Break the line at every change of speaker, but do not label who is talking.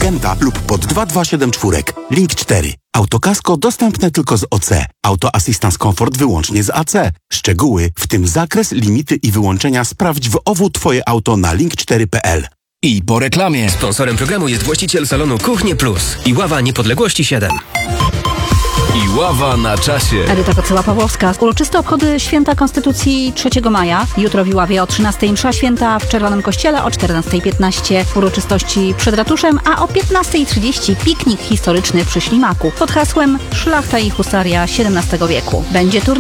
klienta lub pod 2274. Link 4. Autokasko dostępne tylko z OC. Auto Assistance Comfort wyłącznie z AC. Szczegóły, w tym zakres, limity i wyłączenia sprawdź w OWU Twoje auto na link4.pl.
I po reklamie.
Sponsorem programu jest właściciel salonu Kuchnie Plus i Ława Niepodległości 7.
I ława na czasie.
Edyta Kocyła-Pawłowska. Uroczyste obchody Święta Konstytucji 3 maja. Jutro w Iławie o 13:00 msza święta, w Czerwonym Kościele o 14:15 uroczystości przed ratuszem, a o 15:30 piknik historyczny przy Ślimaku pod hasłem Szlachta i husaria XVII wieku. Będzie turniej